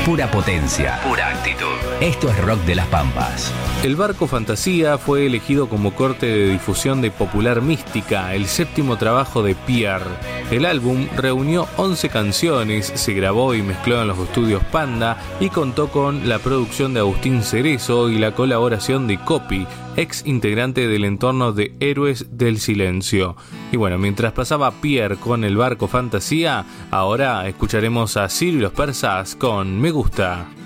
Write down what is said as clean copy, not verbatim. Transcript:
Pura potencia, pura actitud. Esto es Rock de las Pampas. El Barco Fantasía fue elegido como corte de difusión de Popular Mística, el séptimo trabajo de Pierre. El álbum reunió 11 canciones, se grabó y mezcló en los estudios Panda y contó con la producción de Agustín Cerezo y la colaboración de Copy, ex integrante del entorno de Héroes del Silencio. Y bueno, mientras pasaba Pierre con El Barco Fantasía, ahora escucharemos a Ciro y los Persas con Me Gusta.